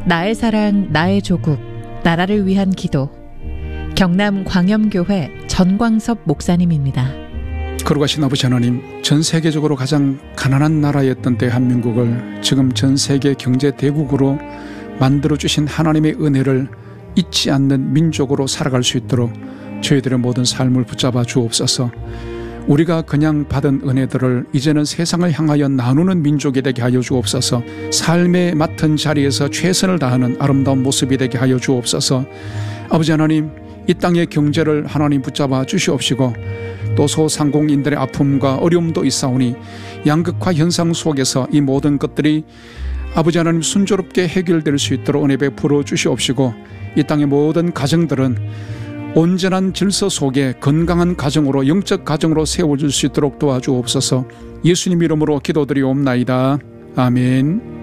나의 사랑, 나의 조국, 나라를 위한 기도. 경남 광염교회 전광섭 목사님입니다. 거룩하신 아버지 하나님, 전 세계적으로 가장 가난한 나라였던 대한민국을 지금 전 세계 경제 대국으로 만들어주신 하나님의 은혜를 잊지 않는 민족으로 살아갈 수 있도록 저희들의 모든 삶을 붙잡아 주옵소서. 우리가 그냥 받은 은혜들을 이제는 세상을 향하여 나누는 민족이 되게 하여 주옵소서. 삶에 맡은 자리에서 최선을 다하는 아름다운 모습이 되게 하여 주옵소서. 아버지 하나님, 이 땅의 경제를 하나님 붙잡아 주시옵시고 또 소상공인들의 아픔과 어려움도 있사오니 양극화 현상 속에서 이 모든 것들이 아버지 하나님 순조롭게 해결될 수 있도록 은혜 베풀어 주시옵시고 이 땅의 모든 가정들은 온전한 질서 속에 건강한 가정으로 영적 가정으로 세워질 수 있도록 도와주옵소서. 예수님 이름으로 기도드리옵나이다. 아멘.